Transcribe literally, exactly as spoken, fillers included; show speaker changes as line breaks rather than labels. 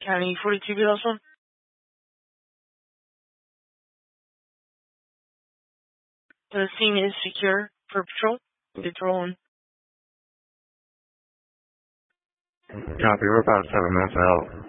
County forty-two, be last one. The scene is secure for patrol. Patrolling.
Copy, we're about seven minutes out.